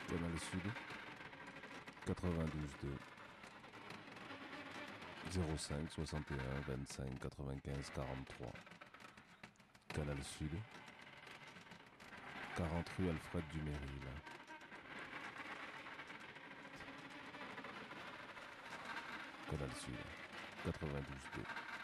Canal Sud, 92.2, 05 61 25 95 43. Canal Sud, 40 rue Alfred Duménil. Canal Sud, 92.2.